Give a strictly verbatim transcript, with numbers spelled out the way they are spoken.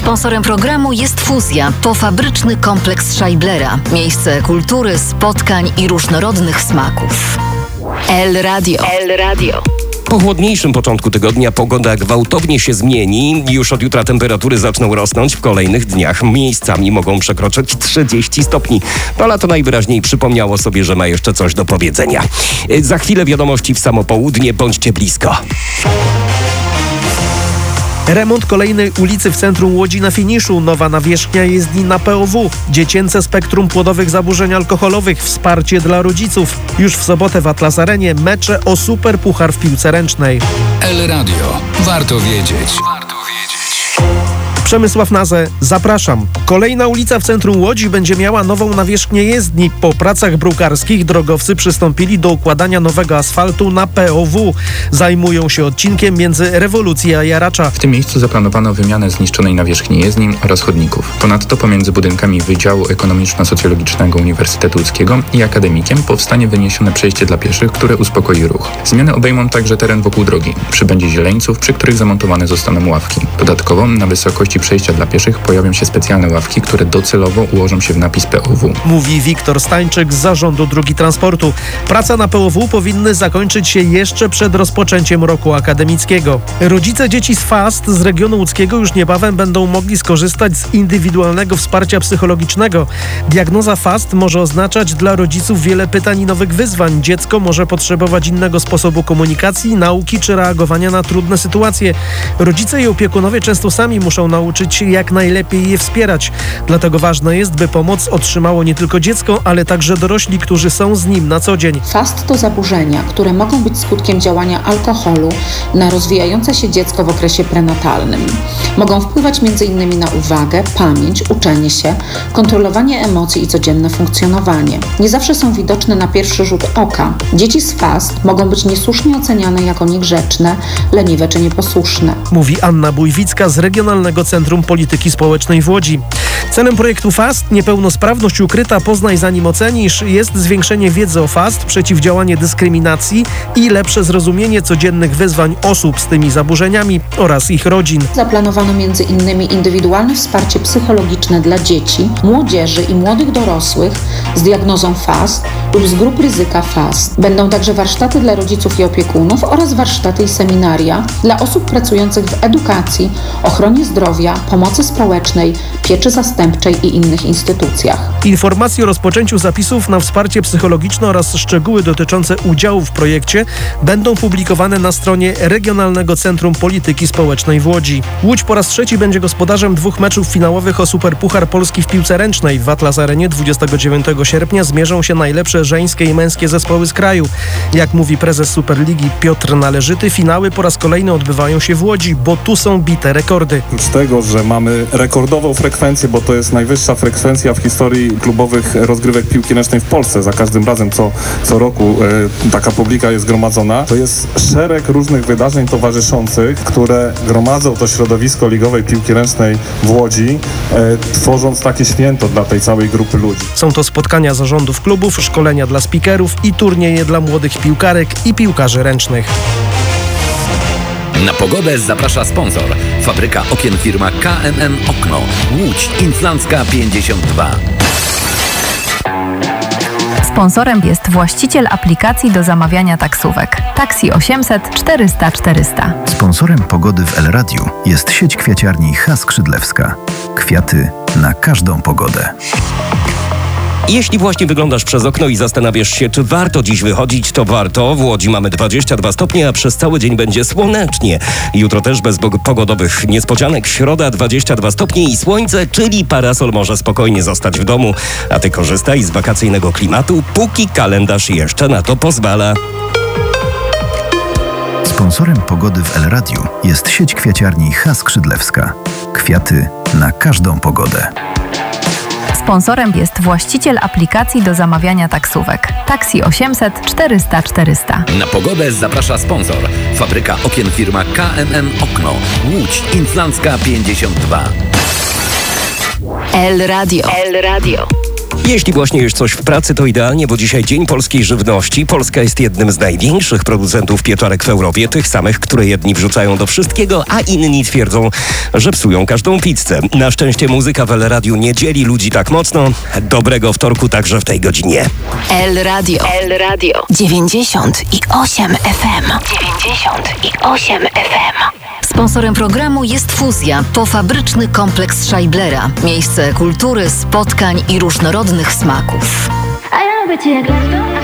Sponsorem programu jest Fuzja. To fabryczny kompleks Scheiblera. Miejsce kultury, spotkań i różnorodnych smaków. El Radio. El Radio. Po chłodniejszym początku tygodnia pogoda gwałtownie się zmieni. Już od jutra temperatury zaczną rosnąć. W kolejnych dniach miejscami mogą przekroczyć trzydzieści stopni. To lato najwyraźniej przypomniało sobie, że ma jeszcze coś do powiedzenia. Za chwilę wiadomości w samo południe. Bądźcie blisko. Remont kolejnej ulicy w centrum Łodzi na finiszu. Nowa nawierzchnia jezdni na P O W. Dziecięce spektrum płodowych zaburzeń alkoholowych. Wsparcie dla rodziców. Już w sobotę w Atlas Arenie mecze o super puchar w piłce ręcznej. El Radio. Warto wiedzieć. Warto wiedzieć. Przemysław Nazę, zapraszam. Kolejna ulica w centrum Łodzi będzie miała nową nawierzchnię jezdni. Po pracach brukarskich drogowcy przystąpili do układania nowego asfaltu na P O W. Zajmują się odcinkiem między Rewolucji a Jaracza. W tym miejscu zaplanowano wymianę zniszczonej nawierzchni jezdni oraz chodników. Ponadto pomiędzy budynkami Wydziału Ekonomiczno-Socjologicznego Uniwersytetu Łódzkiego i Akademikiem powstanie wyniesione przejście dla pieszych, które uspokoi ruch. Zmiany obejmą także teren wokół drogi. Przybędzie zieleńców, przy których zamontowane zostaną ławki. Dodatkowo na wysokości przejścia dla pieszych pojawią się specjalne ławki, które docelowo ułożą się w napis P O W. Mówi Wiktor Stańczyk z Zarządu Dróg i Transportu. Prace na P O W powinny zakończyć się jeszcze przed rozpoczęciem roku akademickiego. Rodzice dzieci z F A S T z regionu łódzkiego już niebawem będą mogli skorzystać z indywidualnego wsparcia psychologicznego. Diagnoza F A S T może oznaczać dla rodziców wiele pytań i nowych wyzwań. Dziecko może potrzebować innego sposobu komunikacji, nauki czy reagowania na trudne sytuacje. Rodzice i opiekunowie często sami muszą nauczyć się, jak najlepiej je wspierać. Dlatego ważne jest, by pomoc otrzymało nie tylko dziecko, ale także dorośli, którzy są z nim na co dzień. F A S T to zaburzenia, które mogą być skutkiem działania alkoholu na rozwijające się dziecko w okresie prenatalnym. Mogą wpływać między innymi na uwagę, pamięć, uczenie się, kontrolowanie emocji i codzienne funkcjonowanie. Nie zawsze są widoczne na pierwszy rzut oka. Dzieci z F A S T mogą być niesłusznie oceniane jako niegrzeczne, leniwe czy nieposłuszne. Mówi Anna Bujwicka z Regionalnego Centrum Polityki Społecznej w Łodzi. Celem projektu F A S T Niepełnosprawność ukryta, poznaj zanim ocenisz jest zwiększenie wiedzy o F A S T, przeciwdziałanie dyskryminacji i lepsze zrozumienie codziennych wyzwań osób z tymi zaburzeniami oraz ich rodzin. Zaplanowano między innymi indywidualne wsparcie psychologiczne dla dzieci, młodzieży i młodych dorosłych z diagnozą F A S T lub z grup ryzyka F A S T. Będą także warsztaty dla rodziców i opiekunów oraz warsztaty i seminaria dla osób pracujących w edukacji, ochronie zdrowia, pomocy społecznej, pieczy zastępczej i innych instytucjach. Informacje o rozpoczęciu zapisów na wsparcie psychologiczne oraz szczegóły dotyczące udziału w projekcie będą publikowane na stronie Regionalnego Centrum Polityki Społecznej w Łodzi. Łódź po raz trzeci będzie gospodarzem dwóch meczów finałowych o Superpuchar Polski w piłce ręcznej. W Atlas Arenie dwudziestego dziewiątego sierpnia zmierzą się najlepsze żeńskie i męskie zespoły z kraju. Jak mówi prezes Superligi Piotr Należyty, finały po raz kolejny odbywają się w Łodzi, bo tu są bite rekordy. Z tego, że mamy rekordową frekwencję, bo to jest najwyższa frekwencja w historii klubowych rozgrywek piłki ręcznej w Polsce. Za każdym razem co, co roku e, taka publika jest gromadzona. To jest szereg różnych wydarzeń towarzyszących, które gromadzą to środowisko ligowej piłki ręcznej w Łodzi, e, tworząc takie święto dla tej całej grupy ludzi. Są to spotkania zarządów klubów, szkolenia dla spikerów i turnieje dla młodych piłkarek i piłkarzy ręcznych. Na pogodę zaprasza sponsor. Fabryka okien firma K M M Okno. Łódź Inflancka pięćdziesiąt dwa. Sponsorem jest właściciel aplikacji do zamawiania taksówek. Taksi osiemset czterysta czterysta. Sponsorem pogody w El Radiu jest sieć kwiaciarni H. Skrzydlewska. Kwiaty na każdą pogodę. Jeśli właśnie wyglądasz przez okno i zastanawiasz się, czy warto dziś wychodzić, to warto. W Łodzi mamy dwadzieścia dwa stopnie, a przez cały dzień będzie słonecznie. Jutro też bez pogodowych niespodzianek. Środa dwadzieścia dwa stopnie i słońce, czyli parasol może spokojnie zostać w domu. A ty korzystaj z wakacyjnego klimatu, póki kalendarz jeszcze na to pozwala. Sponsorem pogody w El Radiu jest sieć kwiaciarni H. Skrzydlewska. Kwiaty na każdą pogodę. Sponsorem jest właściciel aplikacji do zamawiania taksówek. Taksi osiemset czterysta czterysta. Na pogodę zaprasza sponsor. Fabryka okien firma K M M Okno. Łódź Inflancka pięćdziesiąt dwa. El Radio. El Radio. Jeśli właśnie jesz coś w pracy, to idealnie, bo dzisiaj Dzień Polskiej Żywności. Polska jest jednym z największych producentów pieczarek w Europie, tych samych, które jedni wrzucają do wszystkiego, a inni twierdzą, że psują każdą pizzę. Na szczęście muzyka w El Radiu nie dzieli ludzi tak mocno. Dobrego wtorku także w tej godzinie. El Radio. El Radio. dziewięćdziesiąt i osiem F M. dziewięćdziesiąt i osiem F M. Sponsorem programu jest Fuzja. To fabryczny kompleks Scheiblera. Miejsce kultury, spotkań i różnorodnych smaków.